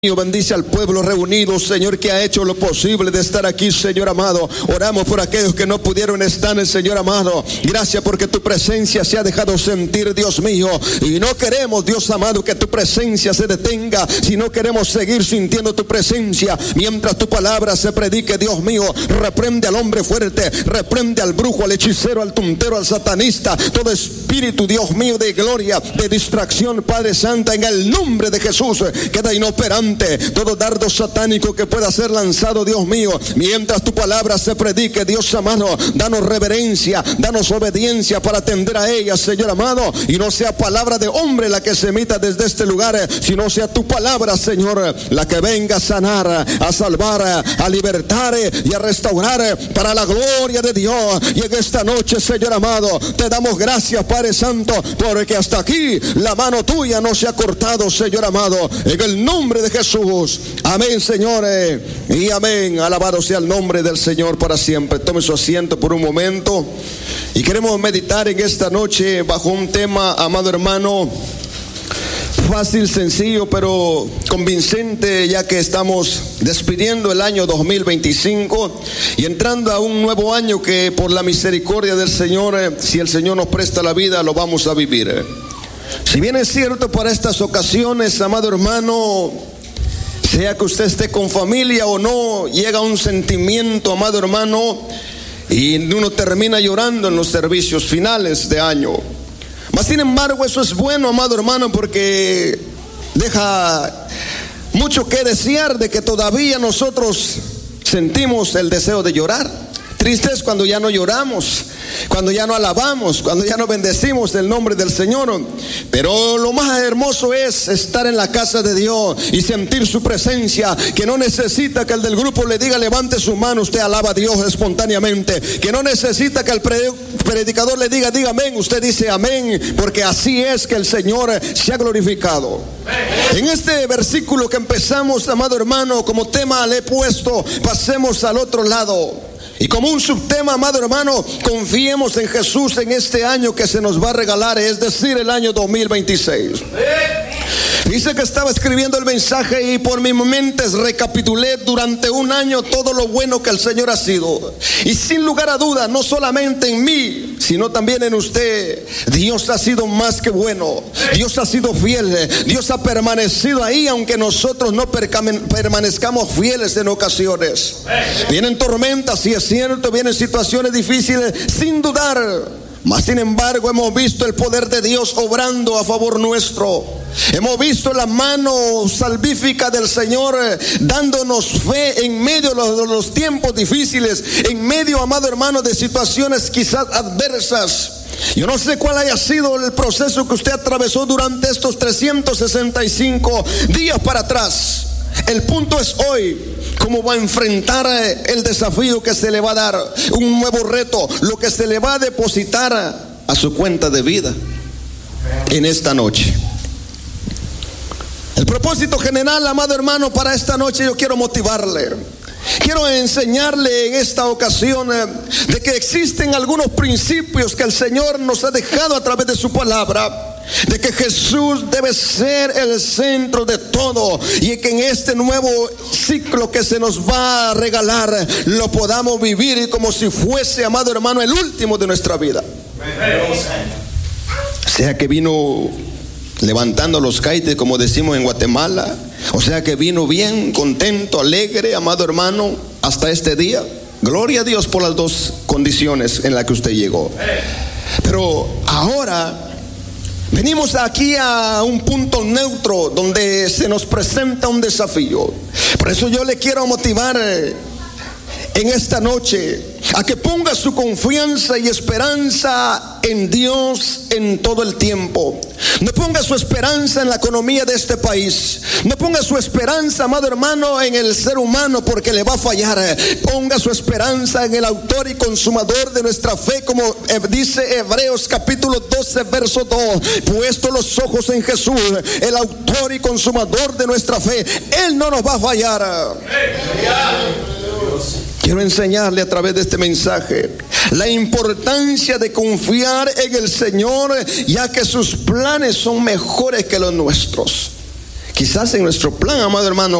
Bendice al pueblo reunido, Señor, que ha hecho lo posible de estar aquí, Señor amado. Oramos por aquellos que no pudieron estar, Señor amado. Gracias porque tu presencia se ha dejado sentir, Dios mío. Y no queremos, Dios amado, que tu presencia se detenga, sino queremos seguir sintiendo tu presencia mientras tu palabra se predique, Dios mío. Reprende al hombre fuerte, reprende al brujo, al hechicero, al tuntero, al satanista, todo espíritu, Dios mío, de gloria, de distracción, Padre Santo, en el nombre de Jesús, queda inoperante todo dardo satánico que pueda ser lanzado, Dios mío, mientras tu palabra se predique, Dios amado. Danos reverencia, danos obediencia para atender a ella, Señor amado, y no sea palabra de hombre la que se emita desde este lugar, sino sea tu palabra, Señor, la que venga a sanar, a salvar, a libertar y a restaurar para la gloria de Dios. Y en esta noche, Señor amado, te damos gracias, Padre Santo, porque hasta aquí la mano tuya no se ha cortado, Señor amado, en el nombre de Jesús. Amén, señores, y amén. Alabado sea el nombre del Señor para siempre. Tome su asiento por un momento y queremos meditar en esta noche bajo un tema, amado hermano, fácil, sencillo, pero convincente, ya que estamos despidiendo el año 2025 y entrando a un nuevo año que por la misericordia del Señor, si el Señor nos presta la vida, lo vamos a vivir. Si bien es cierto, para estas ocasiones, amado hermano, sea que usted esté con familia o no, llega un sentimiento, amado hermano, y uno termina llorando en los servicios finales de año. Mas sin embargo, eso es bueno, amado hermano, porque deja mucho que desear de que todavía nosotros sentimos el deseo de llorar. Triste es cuando ya no lloramos, cuando ya no alabamos, cuando ya no bendecimos el nombre del Señor. Pero lo más hermoso es estar en la casa de Dios y sentir su presencia, que no necesita que el del grupo le diga levante su mano, usted alaba a Dios espontáneamente. Que no necesita que el predicador le diga amén, usted dice amén, porque así es que el Señor se ha glorificado. En este versículo que empezamos, amado hermano, como tema le he puesto, pasemos al otro lado. Y como un subtema, amado hermano, confiemos en Jesús en este año que se nos va a regalar, es decir, el año 2026. Dice que estaba escribiendo el mensaje y por mi mente recapitulé durante un año todo lo bueno que el Señor ha sido. Y sin lugar a duda, no solamente en mí, sino también en usted, Dios ha sido más que bueno. Dios ha sido fiel, Dios ha permanecido ahí, aunque nosotros no permanezcamos fieles en ocasiones. Vienen tormentas, y es cierto, vienen situaciones difíciles, sin dudar. Mas sin embargo hemos visto el poder de Dios obrando a favor nuestro. Hemos visto la mano salvífica del Señor dándonos fe en medio de los tiempos difíciles, en medio, amado hermano, de situaciones quizás adversas. Yo no sé cuál haya sido el proceso que usted atravesó durante estos 365 días para atrás. El punto es hoy, cómo va a enfrentar el desafío que se le va a dar, un nuevo reto, lo que se le va a depositar a su cuenta de vida en esta noche. El propósito general, amado hermano, para esta noche yo quiero motivarle. Quiero enseñarle en esta ocasión de que existen algunos principios que el Señor nos ha dejado a través de su palabra, de que Jesús debe ser el centro de todo y que en este nuevo ciclo que se nos va a regalar lo podamos vivir como si fuese, amado hermano, el último de nuestra vida. O sea que vino levantando los caites, como decimos en Guatemala. O sea que vino bien, contento, alegre, amado hermano, hasta este día. Gloria a Dios por las dos condiciones en las que usted llegó. Pero ahora venimos aquí a un punto neutro donde se nos presenta un desafío. Por eso yo le quiero motivar en esta noche a que ponga su confianza y esperanza en Dios en todo el tiempo. No ponga su esperanza en la economía de este país. No ponga su esperanza, amado hermano, en el ser humano, porque le va a fallar. Ponga su esperanza en el autor y consumador de nuestra fe, como dice Hebreos capítulo 12 verso 2. Puesto los ojos en Jesús, el autor y consumador de nuestra fe, Él no nos va a fallar. Quiero enseñarle a través de este mensaje la importancia de confiar en el Señor, ya que sus planes son mejores que los nuestros. Quizás en nuestro plan, amado hermano,